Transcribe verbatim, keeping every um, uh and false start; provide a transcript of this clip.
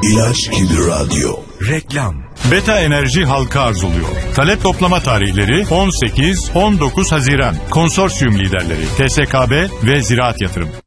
İlaç gibi radyo. Reklam. Beta Enerji halka arzuluyor. Talep toplama tarihleri on sekiz on dokuz Haziran. Konsorsiyum liderleri T S K B ve Ziraat Yatırım.